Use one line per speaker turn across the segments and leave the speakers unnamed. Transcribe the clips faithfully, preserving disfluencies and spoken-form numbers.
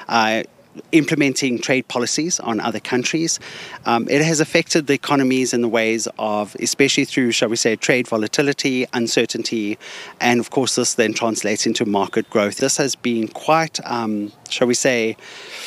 uh, implementing trade policies on other countries. Um, it has affected the economies in the ways of, especially through, shall we say, trade volatility, uncertainty, and of course this then translates into market growth. This has been quite, um, shall we say,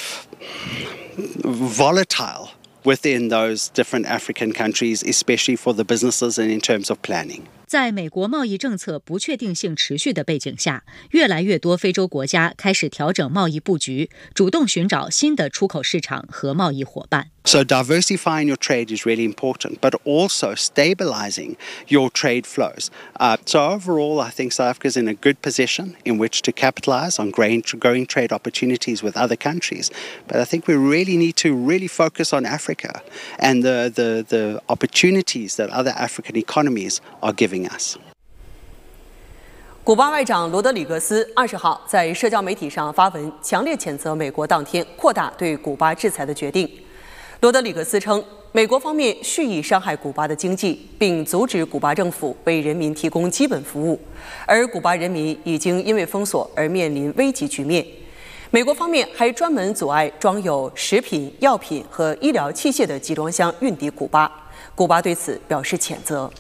volatile within those different African countries, especially for the businesses and in terms of planning.
在美国贸易政策不确定性持续的背景下，越来越多非洲国家开始调整贸易布局，主动寻找新的出口市场和贸易伙伴。
So diversifying your trade is really important, but also stabilizing your trade flows. Uh, so overall, I think South Africa is in a good position in which to capitalize on growing, growing trade opportunities with other countries. But I think we really need to really focus on Africa and the, the, the opportunities that other African economies are giving us.
古巴外长罗德里格斯二十号在社交媒体上发文，强烈谴责美国当天扩大对古巴制裁的决定。罗德里格斯称，美国方面蓄意伤害古巴的经济，并阻止古巴政府为人民提供基本服务，而古巴人民已经因为封锁而面临危急局面。美国方面还专门阻碍装有食品、药品和医疗器械的集装箱运抵古巴。古巴对此表示谴责。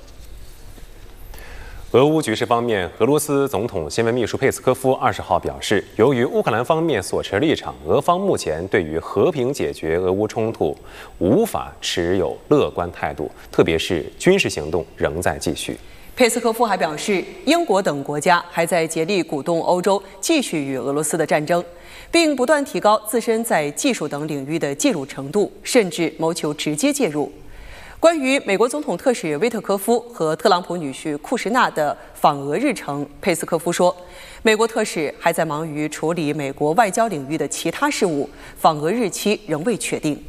俄乌局势方面，俄罗斯总统新闻秘书佩斯科夫二十号表示，由于乌克兰方面所持立场，俄方目前对于和平解决俄乌冲突无法持有乐观态度，特别是军事行动仍在继续。
佩斯科夫还表示，英国等国家还在竭力鼓动欧洲继续与俄罗斯的战争，并不断提高自身在技术等领域的介入程度，甚至谋求直接介入。关于美国总统特使威特科夫和特朗普女婿库什纳的访俄日程，佩斯科夫说，美国特使还在忙于处理美国外交领域的其他事务，访俄日期仍未确定。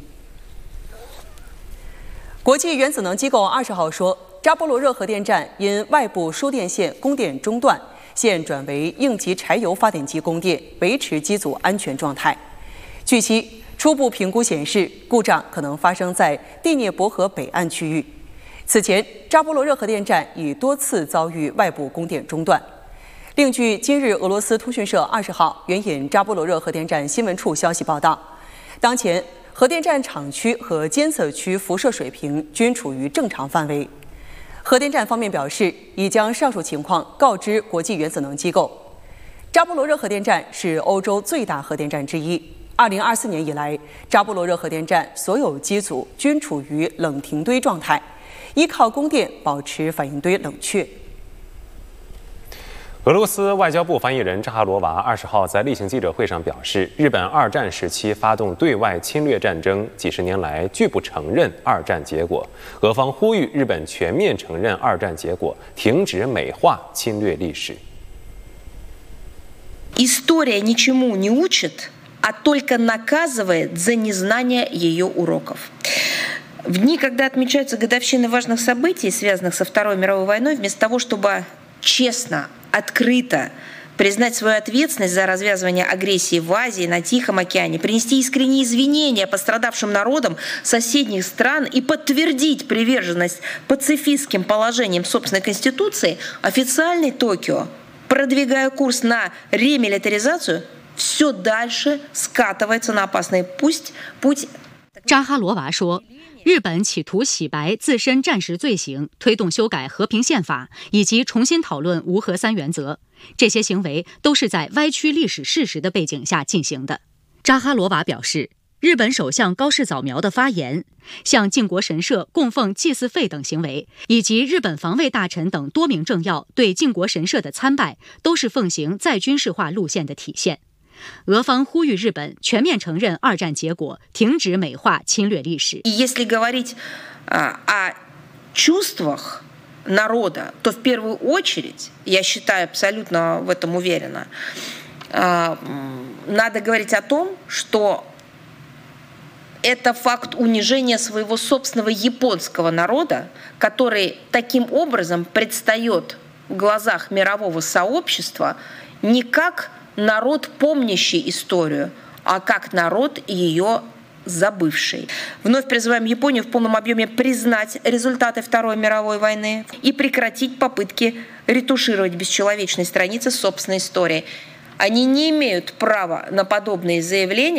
国际原子能机构二十号说，扎波罗热核电站因外部输电线供电中断，现转为应急柴油发电机供电，维持机组安全状态。据悉，初步评估显示，故障可能发生在第聂伯河北岸区域。此前，扎波罗热核电站已多次遭遇外部供电中断。另据今日俄罗斯通讯社二十号援引扎波罗热核电站新闻处消息报道，当前核电站厂区和监测区辐射水平均处于正常范围。核电站方面表示，已将上述情况告知国际原子能机构。扎波罗热核电站是欧洲最大核电站之一。二零二四年以来，扎波罗热核电站所有机组均处于冷停堆状态，依靠供电保持反应堆冷却。
俄罗斯外交部发言人扎哈罗娃二十号在例行记者会上表示，日本二战时期发动对外侵略战争，几十年来拒不承认二战结果。俄方呼吁日本全面承认二战结果，停止美化侵略历史。
История ничему не учит, а только наказывает за незнание ее уроков. В дни, когда отмечаются годовщины важных событий, связанных со Второй мировой войной, вместо того, чтобы честно, открыто признать свою ответственность за развязывание агрессии в Азии, на Тихом океане, принести искренние извинения пострадавшим народам соседних стран и подтвердить приверженность пацифистским положениям собственной конституции, официальный Токио, продвигая курс на ремилитаризацию, все дальше скатывается на опасный путь. путь.
扎哈罗娃说，日本企图洗白自身战时罪行，推动修改和平宪法，以及重新讨论无核三原则，这些行为都是在歪曲历史事实的背景下进行的。扎哈罗娃表示，日本首相高市早苗的发言、向靖国神社供奉祭祀费等行为，以及日本防卫大臣等多名政要对靖国神社的参拜，都是奉行再军事化路线的体现。俄方呼吁日本全面承认二战结果，停止美化侵略历史。
Если говорить о чувствах народа, то в первую очередь, я считаю, абсолютно в этом уверена, надо говорить о том, что это факт унижения своего собственного японского народа, который таким образом предстает в глазах мирового сообщества не как народ, помнящий историю, а как народ ее забывший. Вновь призываем Японию в полном объеме признать результаты Второй мировой войны и прекратить попытки ретушировать бесчеловечные страницы собственной истории. Они не имеют права на подобные заявления.